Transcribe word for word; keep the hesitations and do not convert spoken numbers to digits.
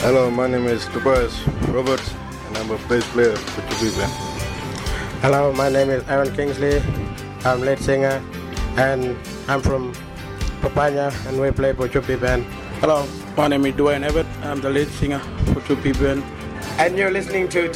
Hello, my name is Tobias Roberts, and I'm a bass player for Chupi Band. Hello, my name is Aaron Kingsley. I'm lead singer, and I'm from Papaya, and we play for Chupi Band. Hello, my name is Dwayne Abbott. I'm the lead singer for Chupi Band. And you're listening to